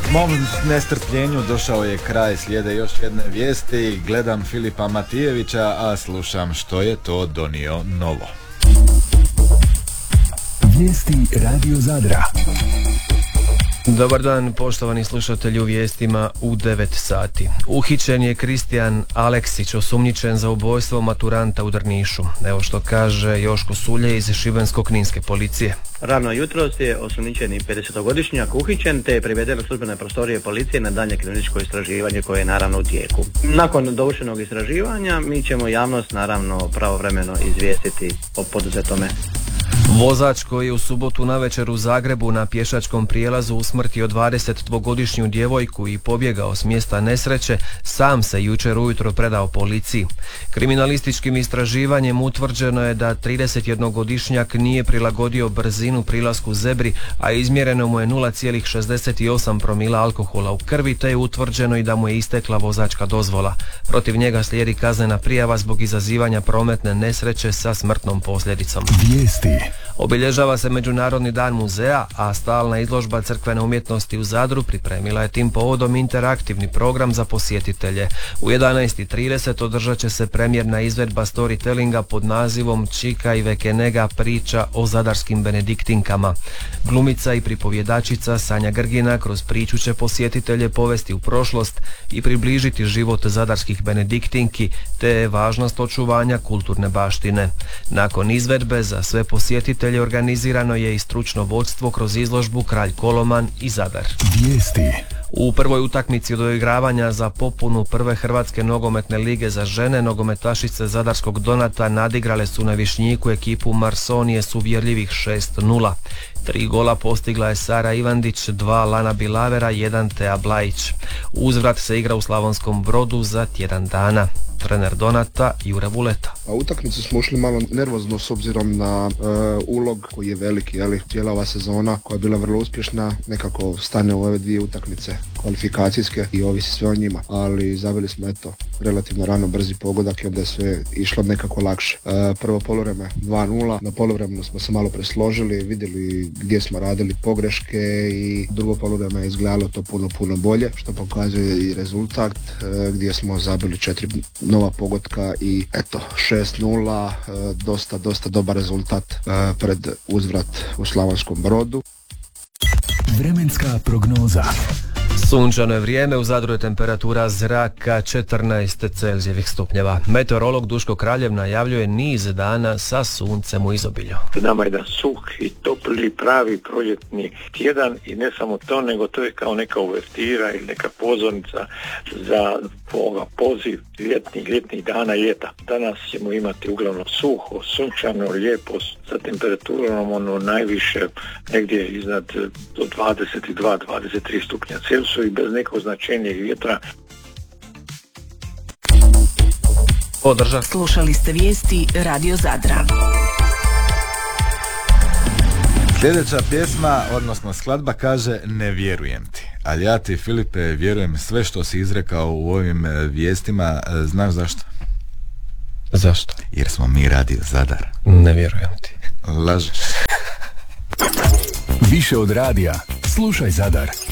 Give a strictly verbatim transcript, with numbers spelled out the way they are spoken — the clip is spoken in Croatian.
Mom nestrpljenju došao je kraj, slijede još jedne vijesti, gledam Filipa Matijevića, a slušam što je to donio novo. Vijesti Radio Zadra. Dobar dan, poštovani slušatelji, u vijestima u devet sati. Uhićen je Kristijan Aleksić, osumnjičen za ubojstvo maturanta u Drnišu. Evo što kaže Joško Sulje iz Šibensko-kninske policije. Rano jutros je osumnjičeni pedesetogodišnjak uhićen te je priveden u službene prostorije policije na daljnje kriminalističko istraživanje koje je naravno u tijeku. Nakon dovršenog istraživanja mi ćemo javnost naravno pravovremeno izvijestiti o poduzetome. Vozač koji je u subotu navečer u Zagrebu na pješačkom prijelazu usmrtio dvadesetdvogodišnju djevojku i pobjegao s mjesta nesreće, sam se jučer ujutro predao policiji. Kriminalističkim istraživanjem utvrđeno je da tridesetjednogodišnjak nije prilagodio brzinu prilasku zebri, a izmjereno mu je nula zarez šezdeset osam promila alkohola u krvi, te je utvrđeno i da mu je istekla vozačka dozvola. Protiv njega slijedi kaznena prijava zbog izazivanja prometne nesreće sa smrtnom posljedicom. Vijesti. Obilježava se Međunarodni dan muzeja, a stalna izložba crkvene umjetnosti u Zadru pripremila je tim povodom interaktivni program za posjetitelje. U jedanaest i trideset održat će se premjerna izvedba storytellinga pod nazivom Čika i Vekenega, priča o zadarskim benediktinkama. Glumica i pripovjedačica Sanja Grgina kroz priču će posjetitelje povesti u prošlost i približiti život zadarskih benediktinki te važnost očuvanja kulturne baštine. Nakon izvedbe za sve posjetitelje organizirano je i stručno vodstvo kroz izložbu Kralj Koloman i Zadar. Vijesti. U prvoj utakmici doigravanja za popunu prve Hrvatske nogometne lige za žene, nogometašice zadarskog Donata nadigrale su na Višnjiku ekipu Marsonije s uvjerljivih šest nula. Tri gola postigla je Sara Ivandić, dva Lana Bilavera, jedan Tea Blajić. Uzvrat se igra u Slavonskom Brodu za tjedan dana. Trener Donata Jure Vuleta. A utakmicu smo ušli malo nervozno s obzirom na e, ulog koji je veliki, jeli, cijela ova sezona koja je bila vrlo uspješna, nekako stane u ove dvije utakmice kvalifikacijske i ovisi sve o njima, ali zabili smo eto relativno rano brzi pogodak i onda je sve išlo nekako lakše. E, prvo poluvreme dva nula, na poluvremenu smo se malo presložili, vidjeli gdje smo radili pogreške i drugo poluvreme je izgledalo to puno puno bolje, što pokazuje i rezultat e, gdje smo zabili četiri nova pogotka i eto šest nula, e, dosta dosta dobar rezultat e, pred uzvrat u Slavonskom Brodu. Vremenska prognoza. Sunčano je vrijeme, u Zadru je temperatura zraka četrnaest Celzijevih stupnjeva. Meteorolog Duško Kraljev najavljuje niz dana sa suncem u izobilju. Nama je jedan suh i topli, pravi proljetni tjedan i ne samo to, nego to je kao neka uvertira ili neka pozornica za ovoga poziv ljetnih, ljetnih dana ljeta. Danas ćemo imati uglavnom suho, sunčano, lijepo, sa temperaturom ono najviše negdje iznad do dvadeset dva do dvadeset tri stupnja Celzija i bez nekog značenja vjetra. Podrža. Slušali ste vijesti Radio Zadra. Sljedeća pjesma, odnosno skladba, kaže Ne vjerujem ti. Ali ja ti, Filipe, vjerujem sve što si izrekao u ovim vijestima. Znaš zašto? Zašto? Jer smo mi Radio Zadar. Ne vjerujem ti. Lažeš. Više od radija, slušaj Zadar.